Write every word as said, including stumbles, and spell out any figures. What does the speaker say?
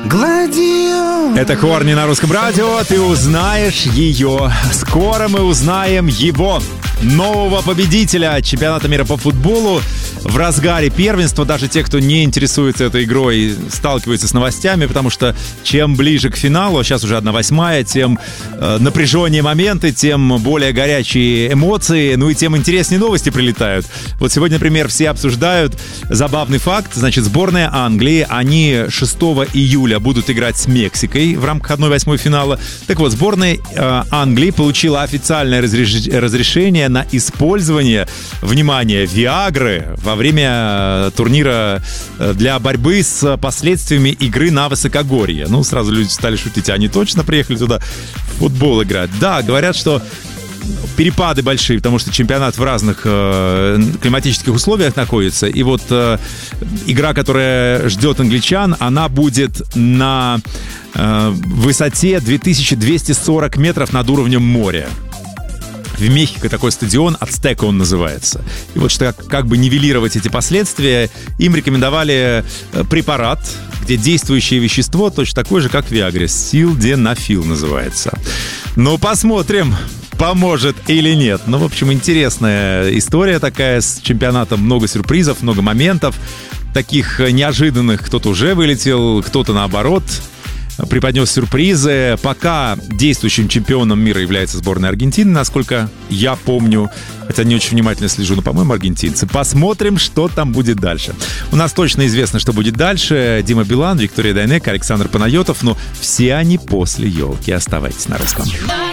Гладио. Это Корни на русском радио. Ты узнаешь ее. Скоро мы узнаем его. Нового победителя чемпионата мира по футболу. В разгаре первенства даже те, кто не интересуется этой игрой, сталкиваются с новостями, потому что чем ближе к финалу, а сейчас уже одна восьмая, тем э, напряженнее моменты, тем более горячие эмоции, ну и тем интереснее новости прилетают. Вот сегодня, например, все обсуждают забавный факт. Значит, сборная Англии, они шестого июля будут играть с Мексикой в рамках одна восьмая финала. Так вот, сборная э, Англии получила официальное разреш... разрешение на использование, внимание, Виагры во время турнира для борьбы с последствиями игры на высокогорье. Ну, сразу люди стали шутить, а они точно приехали туда в футбол играть? Да, говорят, что перепады большие, потому что чемпионат в разных э, климатических условиях находится. И вот э, игра, которая ждет англичан, она будет на э, высоте две тысячи двести сорок метров над уровнем моря. В Мехико такой стадион, Ацтека он называется. И вот что как, как бы нивелировать эти последствия, им рекомендовали препарат, где действующее вещество точно такое же, как Виагра. Силденафил называется. Ну, посмотрим, поможет или нет. Ну, в общем, интересная история такая с чемпионатом. Много сюрпризов, много моментов таких неожиданных. Кто-то уже вылетел, кто-то наоборот преподнес сюрпризы. Пока действующим чемпионом мира является сборная Аргентины, насколько я помню. Хотя не очень внимательно слежу, но, по-моему, аргентинцы. Посмотрим, что там будет дальше. У нас точно известно, что будет дальше. Дима Билан, Виктория Дайнеко, Александр Панайотов. Но все они после елки. Оставайтесь на русском.